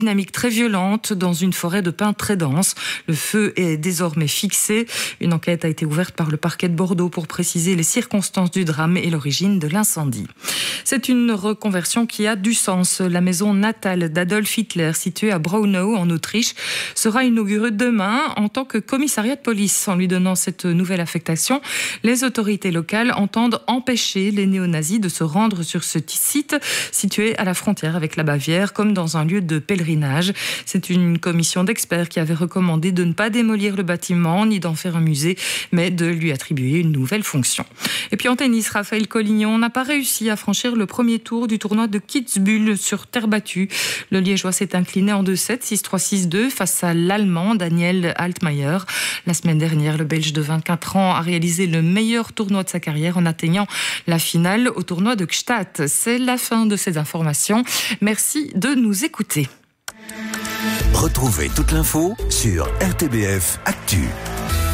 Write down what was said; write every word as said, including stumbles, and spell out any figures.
dynamique très violente dans une forêt de pins très dense. Le feu est désormais fixé. Une enquête a été ouverte par le parquet de Bordeaux pour préciser les circonstances du drame et l'origine de l'incendie. C'est une reconversion qui a du sens. La maison natale d'Adolf Hitler, située à Braunau en Autriche, sera inaugurée demain en tant que commissariat de police. En lui donnant cette nouvelle affectation, les autorités locales entendent empêcher les néo-nazis de se rendre sur ce site situé à la frontière avec la Bavière, comme dans un lieu de pèlerinage. C'est une commission d'experts qui avait recommandé de ne pas démolir le bâtiment ni d'en faire un musée, mais de lui attribuer une nouvelle fonction. Et puis en tennis, Raphaël Collignon n'a pas réussi à franchir le premier tour du tournoi de Kitzbühel sur terre battue. Le Liégeois s'est incliné en deux sept, six trois six deux face à l'Allemand Daniel Altmaier. La semaine dernière, le Belge de vingt-quatre ans a réalisé le meilleur tournoi de sa carrière en atteignant la finale au tournoi de Gstaad. C'est la fin de ces informations. Merci de nous écouter. Retrouvez toute l'info sur R T B F Actu.